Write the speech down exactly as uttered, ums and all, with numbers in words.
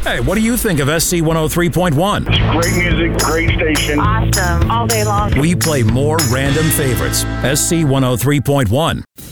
Hey, what do you think of S C one oh three point one? It's great music, great station. Awesome. All day long. We play more random favorites. S C one oh three point one.